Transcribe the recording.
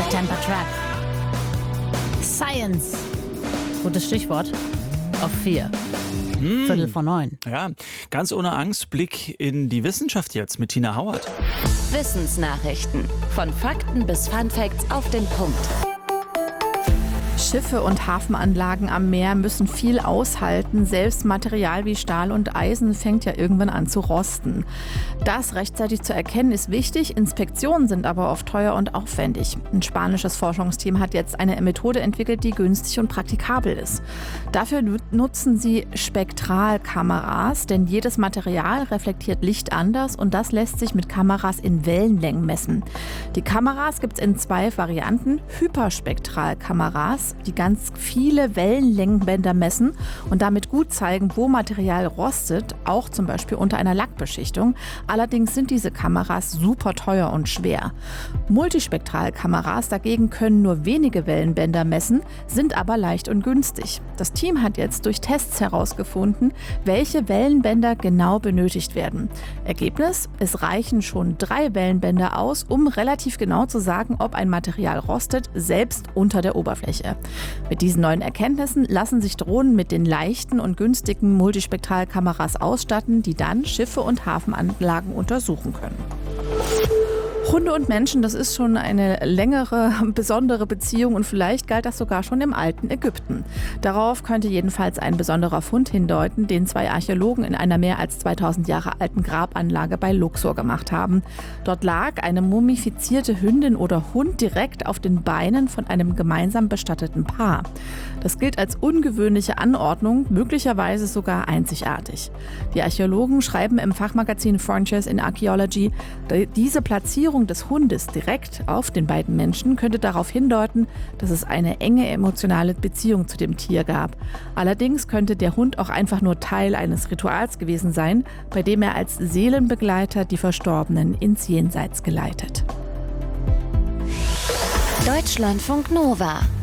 Temper Trap. Science. Gutes Stichwort. Auf 4. Viertel vor 9. Ja, ganz ohne Angst, Blick in die Wissenschaft jetzt mit Tina Hauert. Wissensnachrichten. Von Fakten bis Funfacts auf den Punkt. Schiffe und Hafenanlagen am Meer müssen viel aushalten. Selbst Material wie Stahl und Eisen fängt ja irgendwann an zu rosten. Das rechtzeitig zu erkennen ist wichtig. Inspektionen sind aber oft teuer und aufwendig. Ein spanisches Forschungsteam hat jetzt eine Methode entwickelt, die günstig und praktikabel ist. Dafür nutzen sie Spektralkameras, denn jedes Material reflektiert Licht anders und das lässt sich mit Kameras in Wellenlängen messen. Die Kameras gibt es in 2 Varianten. Hyperspektralkameras, die ganz viele Wellenlängenbänder messen und damit gut zeigen, wo Material rostet, auch zum Beispiel unter einer Lackbeschichtung. Allerdings sind diese Kameras super teuer und schwer. Multispektralkameras dagegen können nur wenige Wellenbänder messen, sind aber leicht und günstig. Das Team hat jetzt durch Tests herausgefunden, welche Wellenbänder genau benötigt werden. Ergebnis: Es reichen schon 3 Wellenbänder aus, um relativ genau zu sagen, ob ein Material rostet, selbst unter der Oberfläche. Mit diesen neuen Erkenntnissen lassen sich Drohnen mit den leichten und günstigen Multispektralkameras ausstatten, die dann Schiffe und Hafenanlagen untersuchen können. Hunde und Menschen, das ist schon eine längere, besondere Beziehung und vielleicht galt das sogar schon im alten Ägypten. Darauf könnte jedenfalls ein besonderer Fund hindeuten, den 2 Archäologen in einer mehr als 2000 Jahre alten Grabanlage bei Luxor gemacht haben. Dort lag eine mumifizierte Hündin oder Hund direkt auf den Beinen von einem gemeinsam bestatteten Paar. Das gilt als ungewöhnliche Anordnung, möglicherweise sogar einzigartig. Die Archäologen schreiben im Fachmagazin Frontiers in Archaeology, diese Platzierung des Hundes direkt auf den beiden Menschen könnte darauf hindeuten, dass es eine enge emotionale Beziehung zu dem Tier gab. Allerdings könnte der Hund auch einfach nur Teil eines Rituals gewesen sein, bei dem er als Seelenbegleiter die Verstorbenen ins Jenseits geleitet. Deutschlandfunk Nova